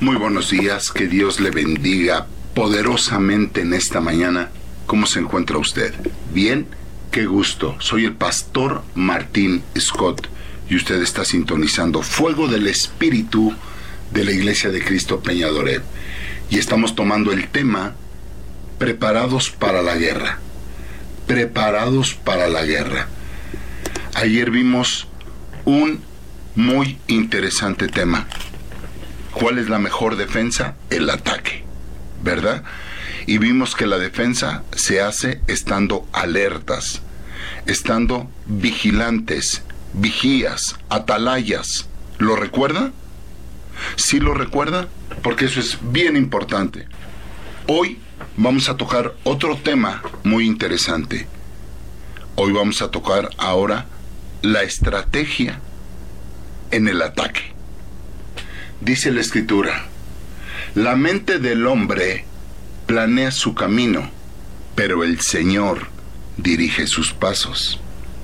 Muy buenos días, que Dios le bendiga poderosamente en esta mañana. ¿Cómo se encuentra usted? ¿Bien? Qué gusto. Soy el pastor Martín Scott y usted está sintonizando Fuego del Espíritu de la Iglesia de Cristo Peñadoreb. Y estamos tomando el tema Preparados para la guerra. Preparados para la guerra. Ayer vimos un muy interesante tema. ¿Cuál es la mejor defensa? El ataque, ¿verdad? Y vimos que la defensa se hace estando alertas, estando vigilantes, vigías, atalayas. ¿Lo recuerda? ¿Sí lo recuerda? Porque eso es bien importante. Hoy vamos a tocar otro tema muy interesante. Hoy vamos a tocar ahora la estrategia en el ataque. Dice la Escritura: la mente del hombre planea su camino, pero el Señor dirige sus pasos.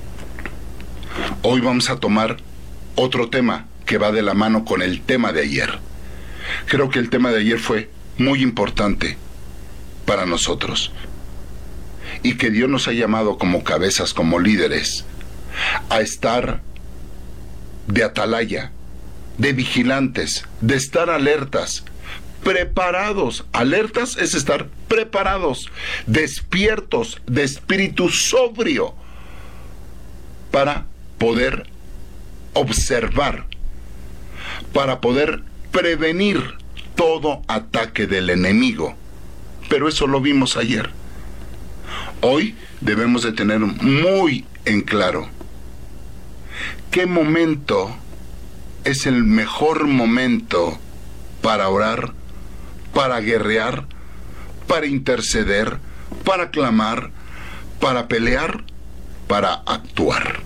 Hoy vamos a tomar otro tema que va de la mano con el tema de ayer. Creo que el tema de ayer fue muy importante para nosotros y que Dios nos ha llamado como cabezas, como líderes, a estar de atalaya, de vigilantes, de estar alertas, preparados. Alertas es estar preparados, despiertos, de espíritu sobrio, para poder observar, para poder prevenir todo ataque del enemigo. Pero eso lo vimos ayer. Hoy debemos de tener muy en claro qué momento es el mejor momento para orar, para guerrear, para interceder, para clamar, para pelear, para actuar.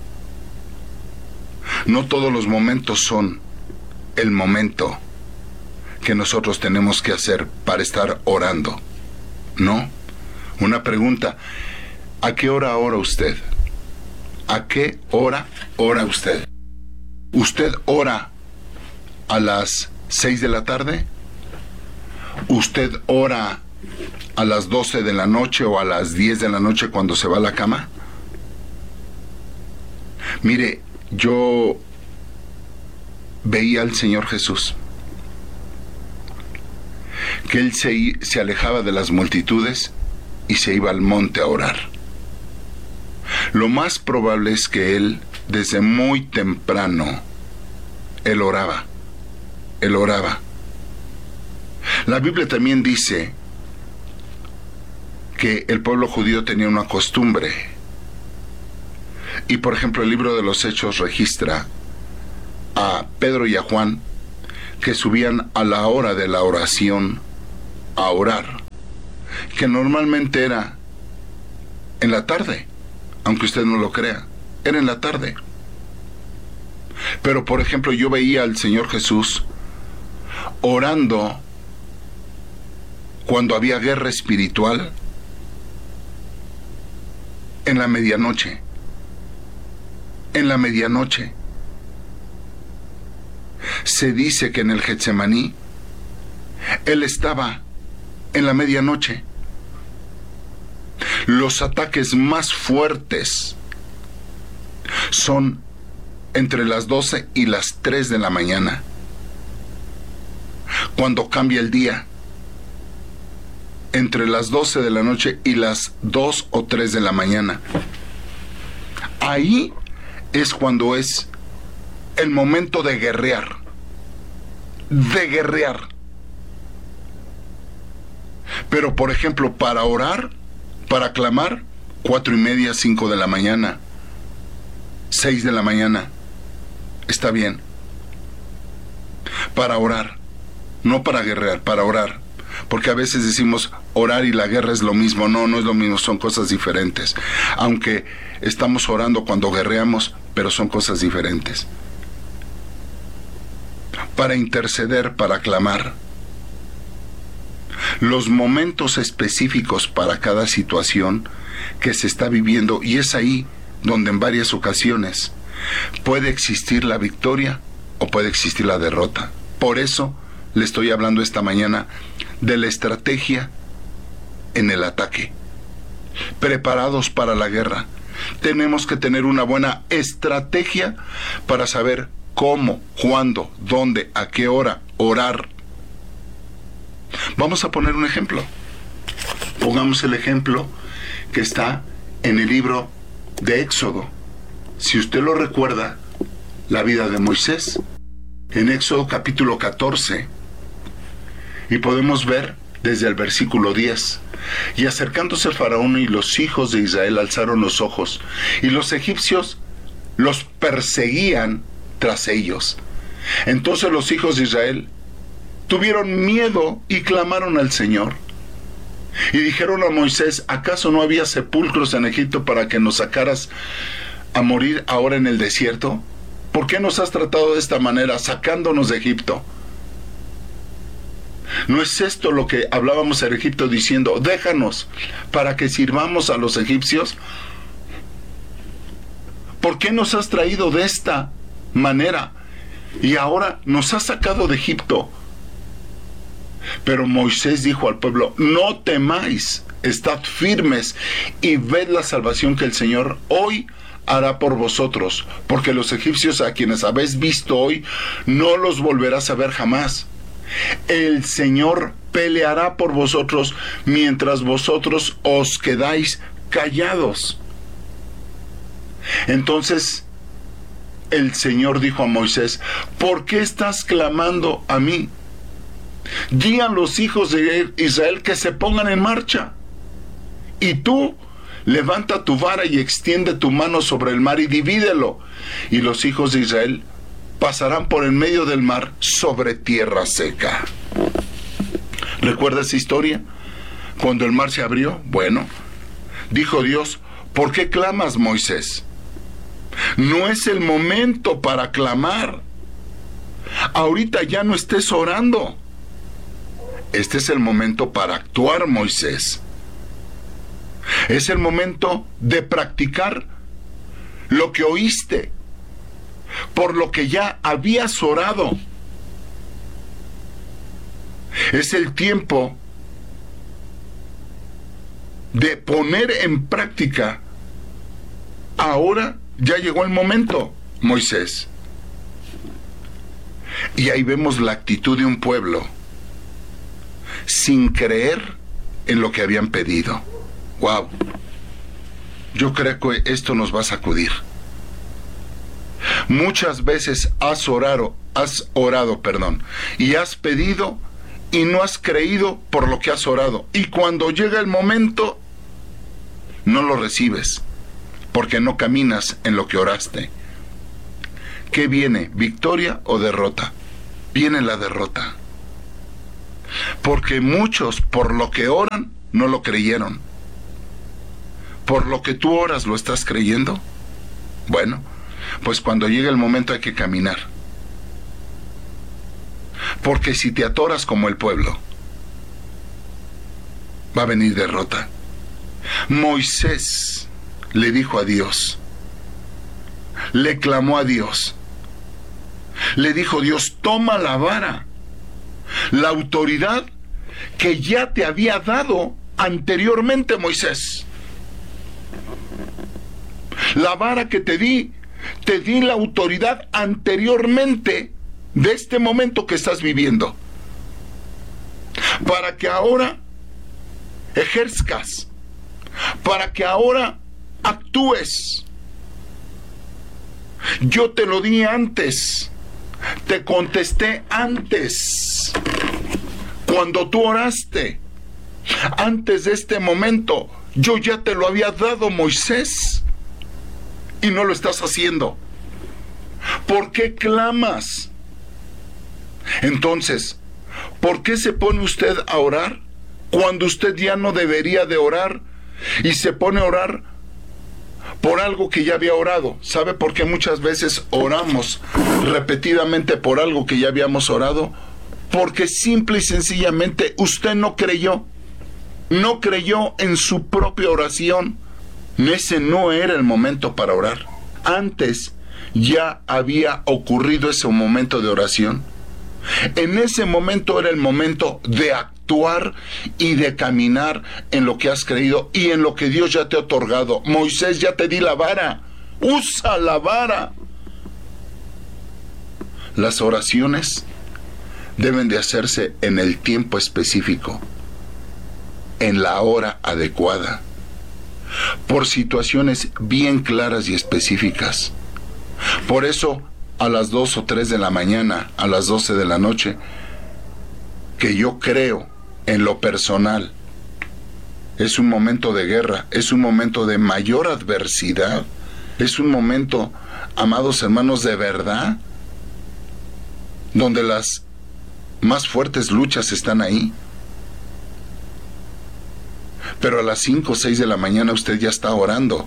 No todos los momentos son el momento que nosotros tenemos que hacer para estar orando. No. Una pregunta: ¿a qué hora ora usted? ¿A qué hora ora usted? ¿Usted ora a las 6 de la tarde? ¿Usted ora a las 12 de la noche o a las 10 de la noche cuando se va a la cama? Mire, yo veía al Señor Jesús, que Él se alejaba de las multitudes y se iba al monte a orar. Lo más probable es que Él, desde muy temprano, Él oraba. Él oraba. La Biblia también dice que el pueblo judío tenía una costumbre. Y por ejemplo, el libro de los Hechos registra a Pedro y a Juan que subían a la hora de la oración a orar, que normalmente era en la tarde, aunque usted no lo crea, era en la tarde. Pero por ejemplo, yo veía al Señor Jesús orando cuando había guerra espiritual en la medianoche. En la medianoche. Se dice que en el Getsemaní Él estaba en la medianoche. Los ataques más fuertes son entre las 12 y las 3 de la mañana, cuando cambia el día. Entre las 12 de la noche y las 2 o 3 de la mañana. Ahí es cuando es el momento de guerrear. De guerrear. Pero por ejemplo, para orar, para clamar, 4:30, 5 de la mañana, 6 de la mañana, está bien. Para orar, no para guerrear, para orar. Porque a veces decimos orar y la guerra es lo mismo. No, no es lo mismo, son cosas diferentes. Aunque estamos orando cuando guerreamos, pero son cosas diferentes. Para interceder, para clamar. Los momentos específicos para cada situación que se está viviendo, y es ahí donde en varias ocasiones puede existir la victoria o puede existir la derrota. Por eso le estoy hablando esta mañana de la estrategia en el ataque. Preparados para la guerra. Tenemos que tener una buena estrategia para saber cómo, cuándo, dónde, a qué hora orar. Vamos a poner un ejemplo. Pongamos el ejemplo que está en el libro de Éxodo. Si usted lo recuerda, la vida de Moisés, en Éxodo capítulo 14, y podemos ver desde el versículo 10. Y acercándose el faraón y los hijos de Israel alzaron los ojos, y los egipcios los perseguían tras ellos. Entonces los hijos de Israel tuvieron miedo y clamaron al Señor. Y dijeron a Moisés: ¿acaso no había sepulcros en Egipto para que nos sacaras a morir ahora en el desierto? ¿Por qué nos has tratado de esta manera, sacándonos de Egipto? ¿No es esto lo que hablábamos en Egipto diciendo: déjanos para que sirvamos a los egipcios? ¿Por qué nos has traído de esta manera y ahora nos has sacado de Egipto? Pero Moisés dijo al pueblo: no temáis, estad firmes y ved la salvación que el Señor hoy hará por vosotros, porque los egipcios a quienes habéis visto hoy no los volverás a ver jamás. El Señor peleará por vosotros mientras vosotros os quedáis callados. Entonces el Señor dijo a Moisés: ¿por qué estás clamando a mí? Di a los hijos de Israel que se pongan en marcha. Y tú, levanta tu vara y extiende tu mano sobre el mar y divídelo. Y los hijos de Israel pasarán por en medio del mar sobre tierra seca. ¿Recuerda esa historia? Cuando el mar se abrió, bueno, dijo Dios: ¿por qué clamas, Moisés? No es el momento para clamar. Ahorita ya no estés orando. Este es el momento para actuar, Moisés. Es el momento de practicar lo que oíste, por lo que ya habías orado. Es el tiempo de poner en práctica. Ahora ya llegó el momento, Moisés. Y ahí vemos la actitud de un pueblo sin creer en lo que habían pedido. Wow. Yo creo que esto nos va a sacudir. Muchas veces has orado, y has pedido y no has creído por lo que has orado. Y cuando llega el momento, no lo recibes, porque no caminas en lo que oraste. ¿Qué viene? ¿Victoria o derrota? Viene la derrota. Porque muchos, por lo que oran, no lo creyeron. ¿Por lo que tú oras lo estás creyendo? Bueno, pues cuando llegue el momento hay que caminar. Porque si te atoras como el pueblo, va a venir derrota. Moisés le dijo a Dios, le clamó a Dios, le dijo: Dios, toma la vara, la autoridad que ya te había dado anteriormente, Moisés. La vara que te di la autoridad anteriormente de este momento que estás viviendo, para que ahora ejerzcas, para que ahora actúes. Yo te lo di antes, te contesté antes, cuando tú oraste. Antes de este momento, yo ya te lo había dado, Moisés, y no lo estás haciendo. ¿Por qué clamas? Entonces, ¿por qué se pone usted a orar cuando usted ya no debería de orar y se pone a orar por algo que ya había orado? ¿Sabe por qué muchas veces oramos repetidamente por algo que ya habíamos orado? Porque simple y sencillamente usted no creyó en su propia oración. Ese no era el momento para orar. Antes ya había ocurrido ese momento de oración. En ese momento era el momento de actuar y de caminar en lo que has creído y en lo que Dios ya te ha otorgado. Moisés, ya te di la vara. Usa la vara. Las oraciones deben de hacerse en el tiempo específico, en la hora adecuada, por situaciones bien claras y específicas. Por eso, a las 2 o 3 de la mañana, a las 12 de la noche, que yo creo en lo personal, es un momento de guerra, es un momento de mayor adversidad, es un momento, amados hermanos, de verdad, donde las más fuertes luchas están ahí. Pero a las 5 o 6 de la mañana usted ya está orando.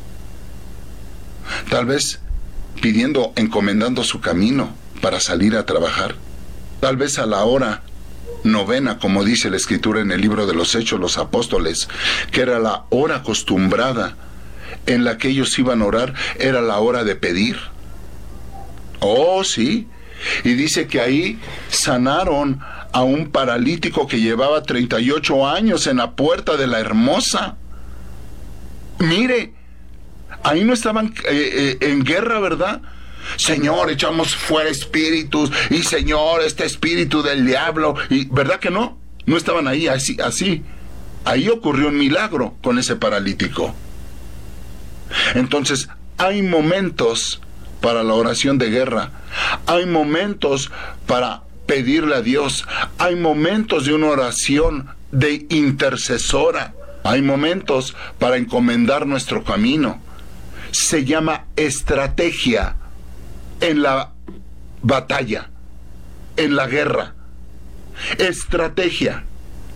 Tal vez pidiendo, encomendando su camino para salir a trabajar. Tal vez a la hora novena, como dice la Escritura en el libro de los Hechos, los apóstoles, que era la hora acostumbrada en la que ellos iban a orar, era la hora de pedir. Oh, sí. Y dice que ahí sanaron a un paralítico que llevaba 38 años en la puerta de la Hermosa. Mire, ahí no estaban en guerra, ¿verdad? Señor, echamos fuera espíritus, y Señor, este espíritu del diablo, y ¿verdad que no? No estaban ahí así. Ahí ocurrió un milagro con ese paralítico. Entonces, hay momentos para la oración de guerra, hay momentos para pedirle a Dios, hay momentos de una oración de intercesora, hay momentos para encomendar nuestro camino. Se llama estrategia en la batalla, en la guerra. Estrategia.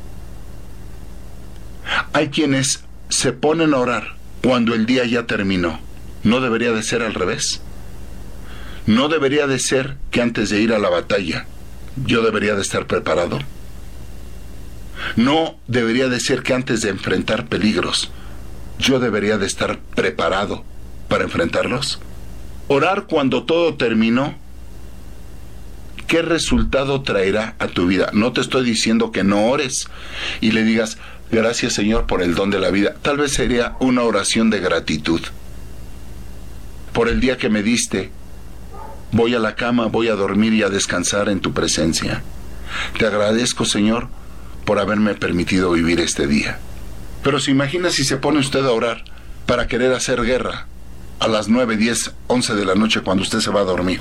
Hay quienes se ponen a orar cuando el día ya terminó. ¿No debería de ser al revés? ¿No debería de ser que antes de ir a la batalla yo debería de estar preparado? ¿No debería de ser que antes de enfrentar peligros yo debería de estar preparado para enfrentarlos? Orar cuando todo terminó, ¿qué resultado traerá a tu vida? No te estoy diciendo que no ores y le digas, gracias Señor por el don de la vida. Tal vez sería una oración de gratitud. Por el día que me diste, voy a la cama, voy a dormir y a descansar en tu presencia. Te agradezco, Señor, por haberme permitido vivir este día. Pero se imagina si se pone usted a orar para querer hacer guerra a las 9, 10, 11 de la noche cuando usted se va a dormir.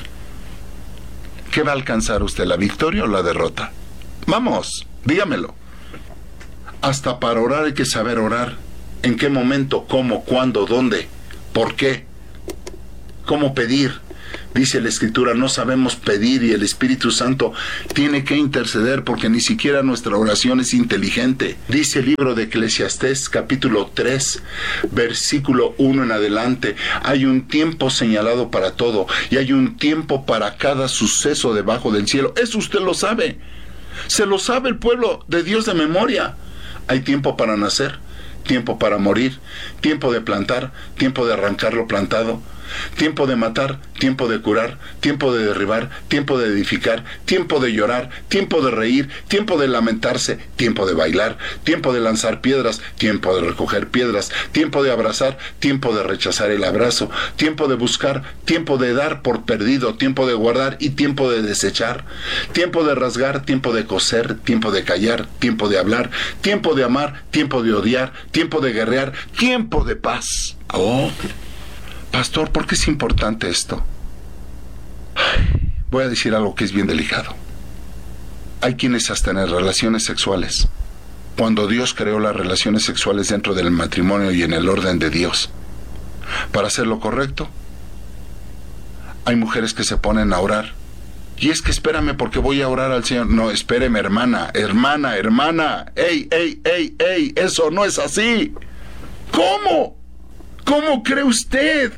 ¿Qué va a alcanzar usted, la victoria o la derrota? Vamos, dígamelo. Hasta para orar hay que saber orar. ¿En qué momento? ¿Cómo? ¿Cuándo? ¿Dónde? ¿Por qué? ¿Cómo pedir? Dice la Escritura, no sabemos pedir y el Espíritu Santo tiene que interceder porque ni siquiera nuestra oración es inteligente. Dice el libro de Eclesiastés, capítulo 3, versículo 1 en adelante, hay un tiempo señalado para todo y hay un tiempo para cada suceso debajo del cielo. Eso usted lo sabe. Se lo sabe el pueblo de Dios de memoria. Hay tiempo para nacer, tiempo para morir, tiempo de plantar, tiempo de arrancar lo plantado, tiempo de matar, tiempo de curar, tiempo de derribar, tiempo de edificar, tiempo de llorar, tiempo de reír, tiempo de lamentarse, tiempo de bailar, tiempo de lanzar piedras, tiempo de recoger piedras, tiempo de abrazar, tiempo de rechazar el abrazo, tiempo de buscar, tiempo de dar por perdido, tiempo de guardar y tiempo de desechar, tiempo de rasgar, tiempo de coser, tiempo de callar, tiempo de hablar, tiempo de amar, tiempo de odiar, tiempo de guerrear, tiempo de paz. Oh, pastor, ¿por qué es importante esto? Voy a decir algo que es bien delicado. Hay quienes hasta en las relaciones sexuales, cuando Dios creó las relaciones sexuales dentro del matrimonio y en el orden de Dios, para hacer lo correcto, hay mujeres que se ponen a orar. Y es que espérame porque voy a orar al Señor. No, espéreme, hermana. ¡Ey! Eso no es así. ¿Cómo? ¿Cómo cree usted?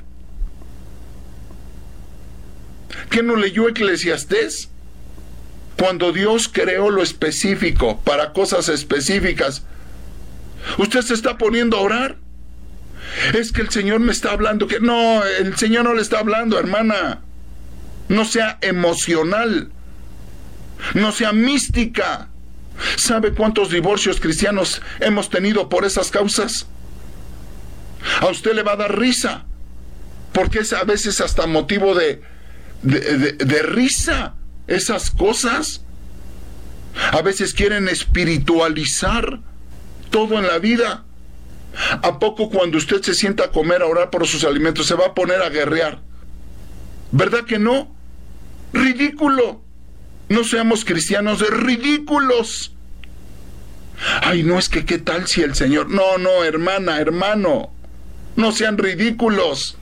¿Que no leyó Eclesiastés? Cuando Dios creó lo específico para cosas específicas, ¿usted se está poniendo a orar? Es que el Señor me está hablando. Que no, el Señor no le está hablando, hermana. No sea emocional. No sea mística. ¿Sabe cuántos divorcios cristianos hemos tenido por esas causas? A usted le va a dar risa, porque es a veces hasta motivo de risa esas cosas. A veces quieren espiritualizar todo en la vida. ¿A poco cuando usted se sienta a comer, a orar por sus alimentos, se va a poner a guerrear? ¿Verdad que no? Ridículo. No seamos cristianos de ridículos. Ay, no, es que qué tal si el Señor... No, hermana, hermano, no sean ridículos.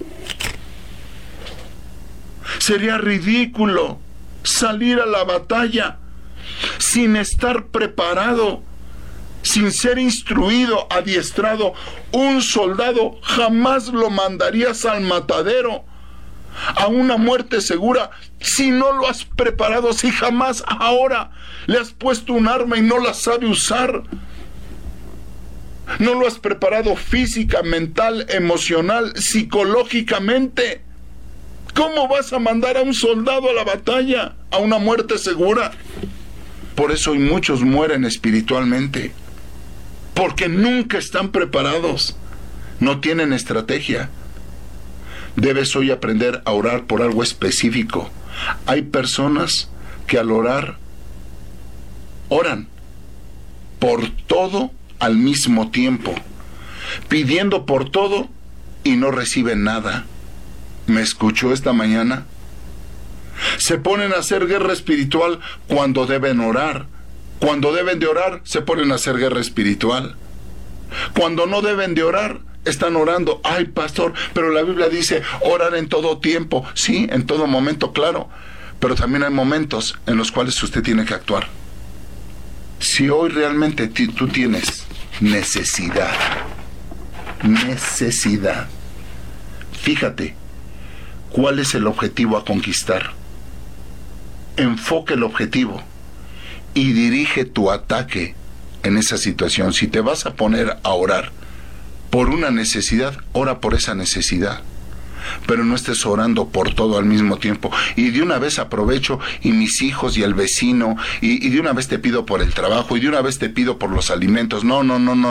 Sería ridículo salir a la batalla sin estar preparado, sin ser instruido, adiestrado. Un soldado jamás lo mandarías al matadero, a una muerte segura, si no lo has preparado, si jamás ahora le has puesto un arma y no la sabe usar. No lo has preparado física, mental, emocional, psicológicamente. ¿Cómo vas a mandar a un soldado a la batalla, a una muerte segura? Por eso hoy muchos mueren espiritualmente, porque nunca están preparados, no tienen estrategia. Debes hoy aprender a orar por algo específico. Hay personas que al orar, oran por todo al mismo tiempo, pidiendo por todo y no reciben nada. ¿Me escuchó esta mañana? Se ponen a hacer guerra espiritual cuando deben orar. Cuando deben de orar, se ponen a hacer guerra espiritual. Cuando no deben de orar, están orando. Ay, pastor, pero la Biblia dice orar en todo tiempo. Sí, en todo momento, claro. Pero también hay momentos en los cuales usted tiene que actuar. Si hoy realmente tú tienes necesidad, fíjate, ¿cuál es el objetivo a conquistar? Enfoque el objetivo y dirige tu ataque en esa situación. Si te vas a poner a orar por una necesidad, ora por esa necesidad, pero no estés orando por todo al mismo tiempo. Y de una vez aprovecho, y mis hijos y el vecino, y de una vez te pido por el trabajo, y de una vez te pido por los alimentos. No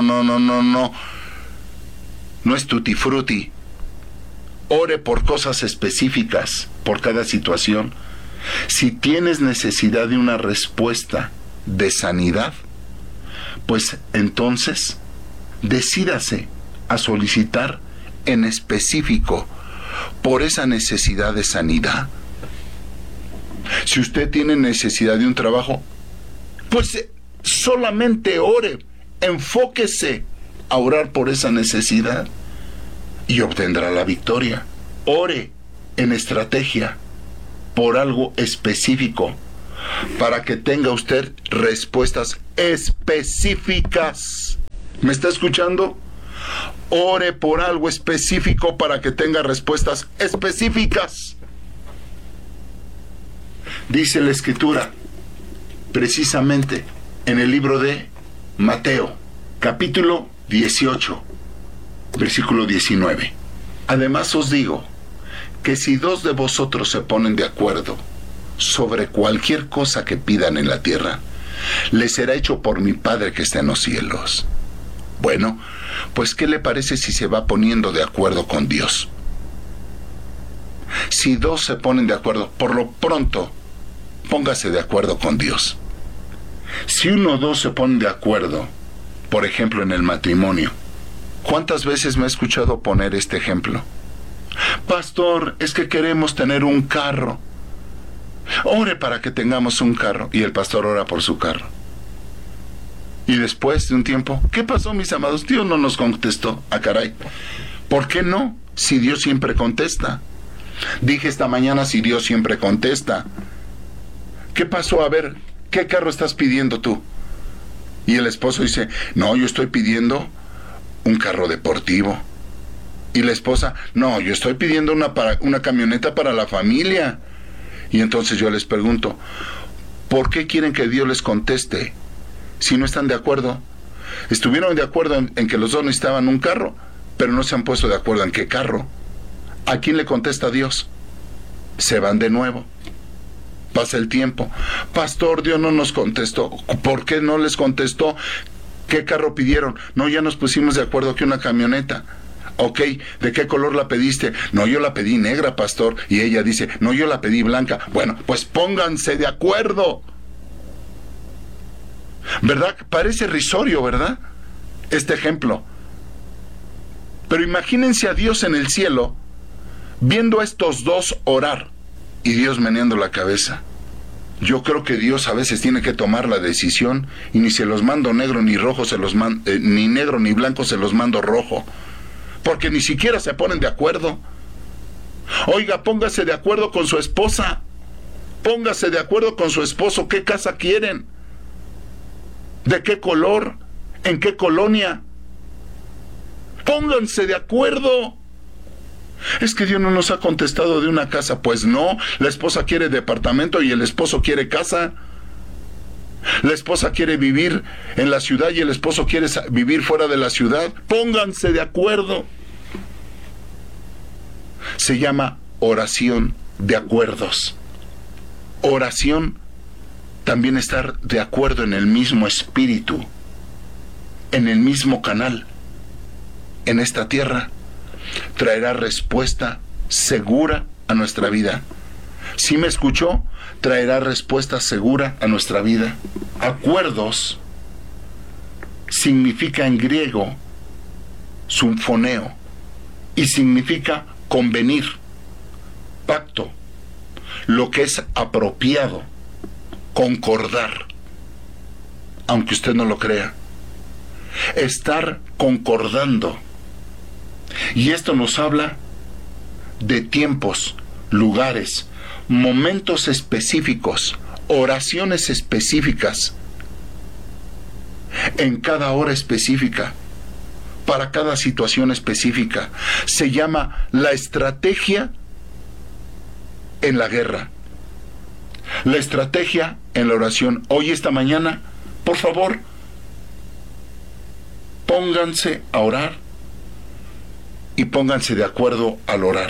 es tutti frutti. Ore por cosas específicas, por cada situación. Si tienes necesidad de una respuesta de sanidad, pues entonces decídase a solicitar en específico por esa necesidad de sanidad. Si usted tiene necesidad de un trabajo, pues solamente ore, enfóquese a orar por esa necesidad y obtendrá la victoria. Ore en estrategia por algo específico para que tenga usted respuestas específicas. ¿Me está escuchando? Ore por algo específico para que tenga respuestas específicas. Dice la Escritura, precisamente en el libro de Mateo, capítulo 18, versículo 19. Además os digo que si dos de vosotros se ponen de acuerdo sobre cualquier cosa que pidan en la tierra, les será hecho por mi Padre que está en los cielos. Bueno, pues ¿qué le parece si se va poniendo de acuerdo con Dios? Si dos se ponen de acuerdo, por lo pronto, póngase de acuerdo con Dios. Si uno o dos se ponen de acuerdo, por ejemplo en el matrimonio, ¿cuántas veces me he escuchado poner este ejemplo? Pastor, es que queremos tener un carro. Ore para que tengamos un carro. Y el pastor ora por su carro. Y después de un tiempo, ¿qué pasó, mis amados? Dios no nos contestó. Ah, caray. ¿Por qué no? Si Dios siempre contesta. Dije esta mañana, si Dios siempre contesta. ¿Qué pasó? A ver, ¿qué carro estás pidiendo tú? Y el esposo dice, no, yo estoy pidiendo un carro deportivo. Y la esposa, no, yo estoy pidiendo una camioneta para la familia. Y entonces yo les pregunto, ¿por qué quieren que Dios les conteste si no están de acuerdo? Estuvieron de acuerdo en que los dos necesitaban un carro, pero no se han puesto de acuerdo en qué carro. ¿A quién le contesta Dios? Se van de nuevo. Pasa el tiempo. Pastor, Dios no nos contestó. ¿Por qué no les contestó? ¿Qué carro pidieron? No, ya nos pusimos de acuerdo que una camioneta. Ok, ¿de qué color la pediste? No, yo la pedí negra, pastor. Y ella dice, no, yo la pedí blanca. Bueno, pues pónganse de acuerdo. ¿Verdad? Parece risorio, ¿verdad? Este ejemplo. Pero imagínense a Dios en el cielo, viendo a estos dos orar, y Dios meneando la cabeza. Yo creo que Dios a veces tiene que tomar la decisión, y ni se los mando negro ni rojo, ni negro ni blanco, se los mando rojo. Porque ni siquiera se ponen de acuerdo. Oiga, póngase de acuerdo con su esposa. Póngase de acuerdo con su esposo. ¿Qué casa quieren? ¿De qué color? ¿En qué colonia? Pónganse de acuerdo. Es que Dios no nos ha contestado de una casa. Pues no, la esposa quiere departamento y el esposo quiere casa. La esposa quiere vivir en la ciudad y el esposo quiere vivir fuera de la ciudad. Pónganse de acuerdo. Se llama oración de acuerdos. Oración, también estar de acuerdo en el mismo espíritu, en el mismo canal. En esta tierra traerá respuesta segura a nuestra vida. ¿Sí me escuchó? Traerá respuesta segura a nuestra vida. Acuerdos significa en griego sumfoneo y significa convenir, pacto, lo que es apropiado, concordar, aunque usted no lo crea, estar concordando. Y esto nos habla de tiempos, lugares, momentos específicos, oraciones específicas, en cada hora específica, para cada situación específica. Se llama la estrategia en la guerra, la estrategia en la oración. Hoy, esta mañana, por favor, pónganse a orar y pónganse de acuerdo al orar,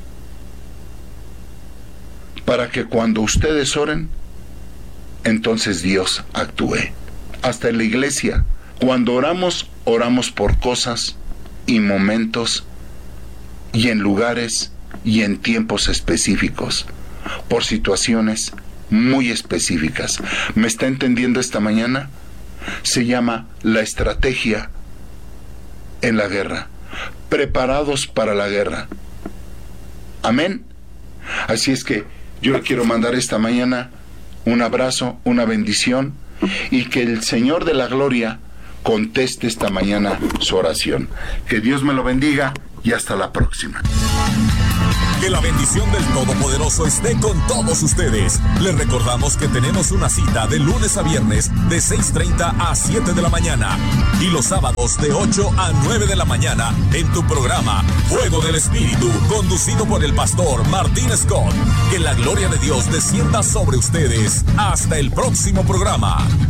para que cuando ustedes oren, entonces Dios actúe. Hasta en la iglesia, cuando oramos, oramos por cosas y momentos y en lugares y en tiempos específicos, por situaciones muy específicas. ¿Me está entendiendo esta mañana? Se llama la estrategia en la guerra. Preparados para la guerra. Amén. Así es que yo le quiero mandar esta mañana un abrazo, una bendición, y que el Señor de la Gloria conteste esta mañana su oración. Que Dios me lo bendiga y hasta la próxima. Que la bendición del Todopoderoso esté con todos ustedes. Les recordamos que tenemos una cita de lunes a viernes de 6:30 a 7 de la mañana y los sábados de 8 a 9 de la mañana en tu programa Fuego del Espíritu, conducido por el pastor Martín Scott. Que la gloria de Dios descienda sobre ustedes. Hasta el próximo programa.